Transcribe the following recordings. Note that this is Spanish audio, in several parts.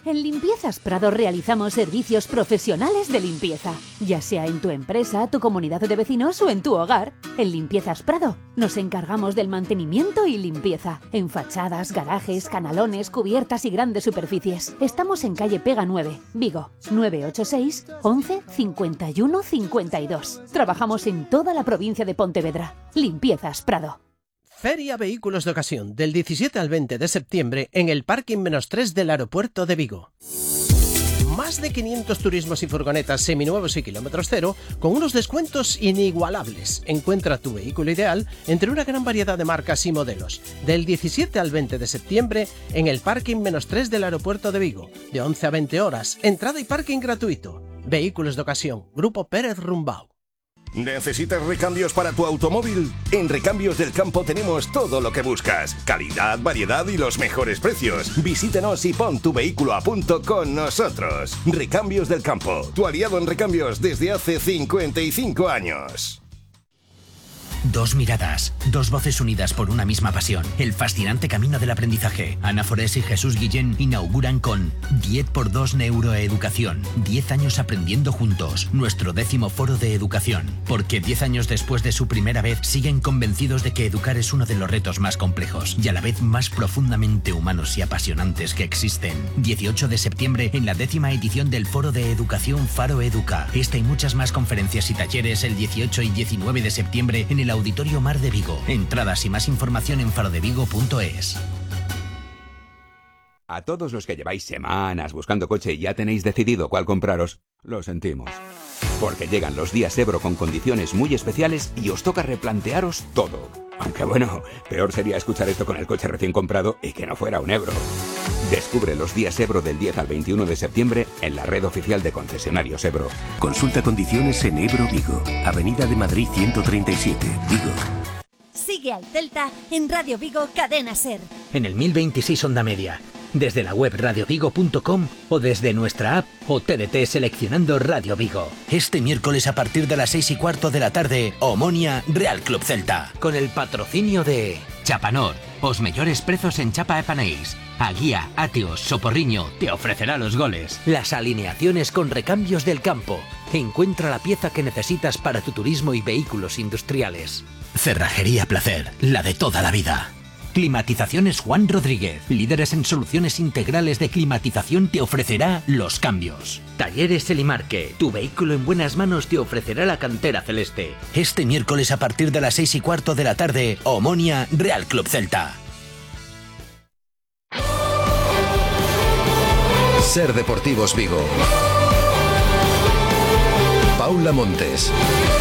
En Limpiezas Prado realizamos servicios profesionales de limpieza, ya sea en tu empresa, tu comunidad de vecinos o en tu hogar. En Limpiezas Prado nos encargamos del mantenimiento y limpieza en fachadas, garajes, canalones, cubiertas y grandes superficies. Estamos en calle Pega 9, Vigo, 986 11 51 52. Trabajamos en toda la provincia de Pontevedra. Limpiezas Prado. Feria Vehículos de Ocasión, del 17 al 20 de septiembre en el Parking -3 del aeropuerto de Vigo. Más de 500 turismos y furgonetas seminuevos y kilómetros cero con unos descuentos inigualables. Encuentra tu vehículo ideal entre una gran variedad de marcas y modelos. Del 17 al 20 de septiembre en el Parking -3 del aeropuerto de Vigo, de 11 a 20 horas, entrada y parking gratuito. Vehículos de Ocasión, Grupo Pérez Rumbau. ¿Necesitas recambios para tu automóvil? En Recambios del Campo tenemos todo lo que buscas. Calidad, variedad y los mejores precios. Visítanos y pon tu vehículo a punto con nosotros. Recambios del Campo, tu aliado en recambios desde hace 55 años. Dos miradas, dos voces unidas por una misma pasión. El fascinante camino del aprendizaje. Ana Forés y Jesús Guillén inauguran con 10x2 Neuroeducación. 10 años aprendiendo juntos. Nuestro 10º foro de educación. Porque 10 años después de su primera vez siguen convencidos de que educar es uno de los retos más complejos y a la vez más profundamente humanos y apasionantes que existen. 18 de septiembre en la 10ª edición del Foro de Educación Faro Educa. Esta y muchas más conferencias y talleres el 18 y 19 de septiembre en el Auditorio Mar de Vigo. Entradas y más información en farodevigo.es. A todos los que lleváis semanas buscando coche y ya tenéis decidido cuál compraros, lo sentimos. Porque llegan los días Ebro con condiciones muy especiales y os toca replantearos todo. Aunque bueno, peor sería escuchar esto con el coche recién comprado y que no fuera un Ebro. Descubre los días Ebro del 10 al 21 de septiembre en la red oficial de concesionarios Ebro. Consulta condiciones en Ebro Vigo, Avenida de Madrid 137, Vigo. Sigue al Celta en Radio Vigo Cadena Ser. En el 1026 Onda Media, desde la web radiovigo.com o desde nuestra app o TDT seleccionando Radio Vigo. Este miércoles a partir de las 6:15 de la tarde, Omonia Real Club Celta. Con el patrocinio de Chapanor, os mellores prezos en chapa e panéis. Aguía, Ateos, Soporriño te ofrecerá los goles. Las alineaciones con Recambios del Campo. Encuentra la pieza que necesitas para tu turismo y vehículos industriales. Cerrajería Placer, la de toda la vida. Climatizaciones Juan Rodríguez, líderes en soluciones integrales de climatización, te ofrecerá los cambios. Talleres Elimarque, tu vehículo en buenas manos te ofrecerá la cantera celeste. Este miércoles a partir de las 6:15 de la tarde, Omonia Real Club Celta. Ser Deportivos Vigo. Paula Montes.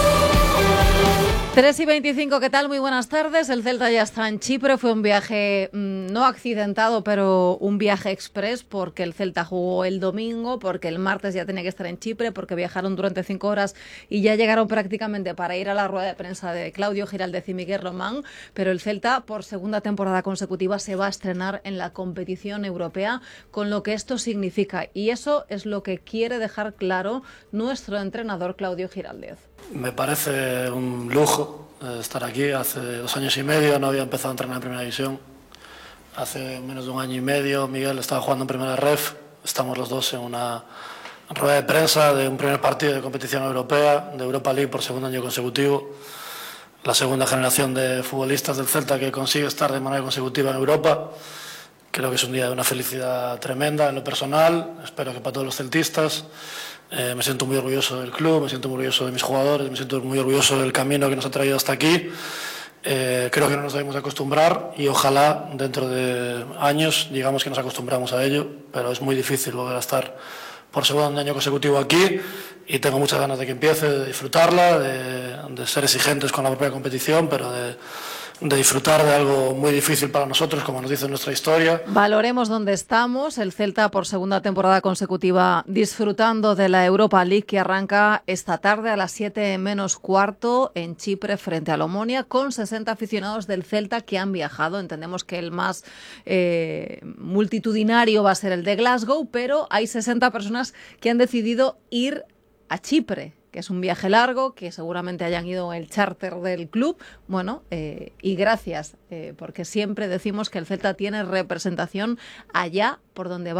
3:25, ¿qué tal? Muy buenas tardes. El Celta ya está en Chipre. Fue un viaje no accidentado, pero un viaje express, porque el Celta jugó el domingo, porque el martes ya tenía que estar en Chipre, porque viajaron durante 5 horas y ya llegaron prácticamente para ir a la rueda de prensa de Claudio Giraldez y Miguel Román. Pero el Celta, por segunda temporada consecutiva, se va a estrenar en la competición europea, con lo que esto significa. Y eso es lo que quiere dejar claro nuestro entrenador Claudio Giraldez. Me parece un lujo estar aquí. Hace 2 años y medio no había empezado a entrenar en Primera División. Hace menos de 1 año y medio Miguel estaba jugando en Primera Ref. Estamos los dos en una rueda de prensa de un primer partido de competición europea, de Europa League por 2º año consecutivo. La segunda generación de futbolistas del Celta que consigue estar de manera consecutiva en Europa. Creo que es un día de una felicidad tremenda en lo personal. Espero que para todos los celtistas. Me siento muy orgulloso del club, me siento muy orgulloso de mis jugadores, me siento muy orgulloso del camino que nos ha traído hasta aquí. Creo que no nos debemos acostumbrar y ojalá dentro de años digamos que nos acostumbramos a ello, pero es muy difícil volver a estar por 2º año consecutivo aquí y tengo muchas ganas de que empiece, de disfrutarla, de ser exigentes con la propia competición, pero de disfrutar de algo muy difícil para nosotros, como nos dice nuestra historia. Valoremos dónde estamos. El Celta, por segunda temporada consecutiva, disfrutando de la Europa League, que arranca esta tarde a las 7:15 en Chipre, frente al Omonia, con 60 aficionados del Celta que han viajado. Entendemos que el más multitudinario va a ser el de Glasgow, pero hay 60 personas que han decidido ir a Chipre, que es un viaje largo, que seguramente hayan ido en el charter del club. Bueno, y gracias, porque siempre decimos que el Celta tiene representación allá por donde va.